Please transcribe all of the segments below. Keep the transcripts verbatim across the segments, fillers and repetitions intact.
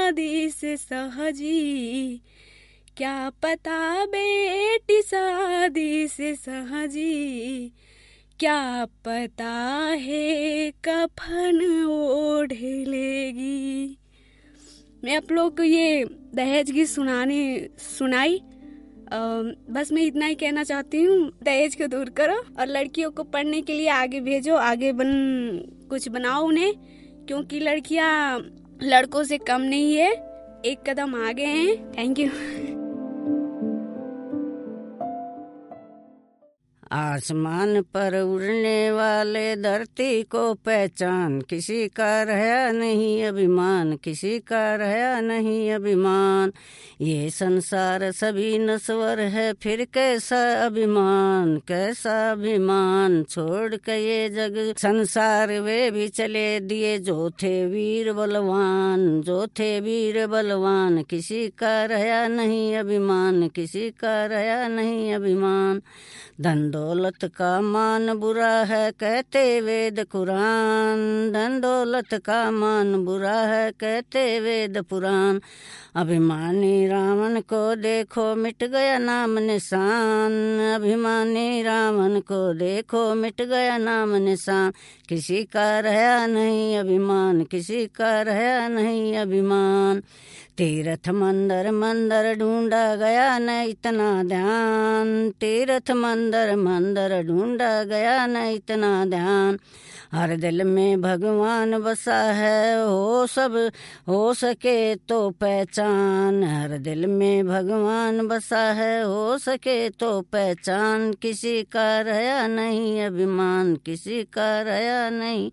शादी से सहजी, क्या पता बेटी शादी से सहजी, क्या पता है कफन ओढ़ लेगी। मैं आप लोग को ये दहेज की सुनाने सुनाई। आ, बस मैं इतना ही कहना चाहती हूँ, दहेज को दूर करो और लड़कियों को पढ़ने के लिए आगे भेजो, आगे बन कुछ बनाओ उन्हें, क्योंकि लड़कियाँ लड़कों से कम नहीं है, एक कदम आगे हैं। Thank you. आसमान पर उड़ने वाले धरती को पहचान, किसी का रहा नहीं अभिमान, किसी का रहा नहीं अभिमान। ये संसार सभी नश्वर है, फिर कैसा अभिमान, कैसा अभिमान। छोड़ के ये जग संसार वे भी चले दिए, जो थे वीर बलवान, जो थे वीर बलवान। किसी का रहा नहीं अभिमान, किसी का रहा नहीं अभिमान। धन दौलत का मान बुरा है कहते वेद कुरान, धन दौलत का मान बुरा है कहते वेद पुराण। अभिमानी रावण को देखो मिट गया नाम निशान, अभिमानी रावण को देखो मिट गया नाम निशान। किसी का रहा नहीं अभिमान, किसी का रहा नहीं अभिमान। तीर्थ मंदिर मंदिर ढूंढा गया न इतना ध्यान, तीर्थ मंदिर मंदिर ढूंढा गया न इतना ध्यान। हर दिल में भगवान बसा है, हो सब हो सके तो पहचान, हर दिल में भगवान बसा है, हो सके तो पहचान। किसी का रहा नहीं अभिमान, किसी का रहा नहीं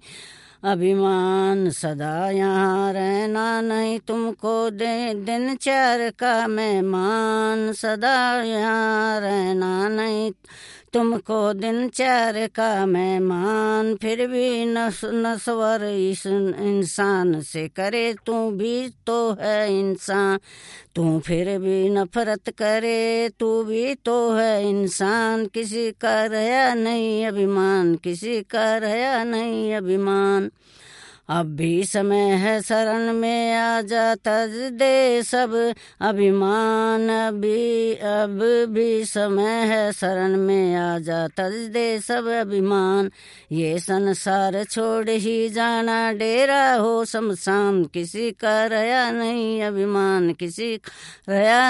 अभिमान। सदा यहाँ रहना नहीं तुमको दे दिन चार का मेहमान, सदा यहाँ रहना नहीं तुमको दिन चार का मेहमान। फिर भी नस नस्वर इस इंसान से करे, तू भी तो है इंसान, तू फिर भी नफरत करे, तू भी तो है इंसान। किसी का रहा नहीं अभिमान, किसी का रहा नहीं अभिमान। अब भी समय है शरण में आ जा, तज दे सब अभिमान, अभी अब भी समय है शरण में आ जा, तज दे सब अभिमान। ये संसार छोड़ ही जाना डेरा हो शमशान, किसी का रहा नहीं अभिमान, किसी का रहा